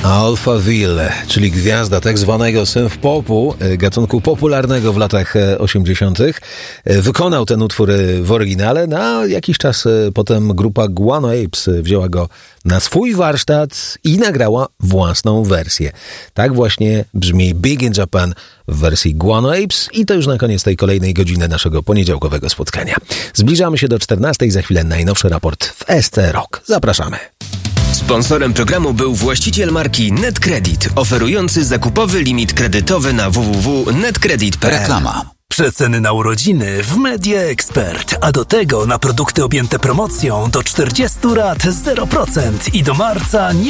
Alphaville, czyli gwiazda tak zwanego synth-popu, gatunku popularnego w latach 80. Wykonał ten utwór w oryginale, a jakiś czas potem grupa Guano Apes wzięła go na swój warsztat i nagrała własną wersję. Tak właśnie brzmi Big in Japan w wersji Guano Apes i to już na koniec tej kolejnej godziny naszego poniedziałkowego spotkania. Zbliżamy się do 14:00, za chwilę najnowszy raport w SC Rock. Zapraszamy. Sponsorem programu był właściciel marki NetCredit, oferujący zakupowy limit kredytowy na www.netcredit.pl. Reklama. Przeceny na urodziny w Media Expert, a do tego na produkty objęte promocją do 40 rat 0% i do marca nie